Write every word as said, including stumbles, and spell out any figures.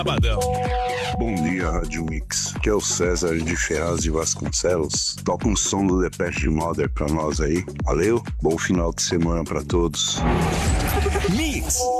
Sabadão. Bom dia, Rádio Mix. Que é o César de Ferraz de Vasconcelos. Toca um som do Depeche Mode pra nós aí. Valeu, bom final de semana pra todos. Mix.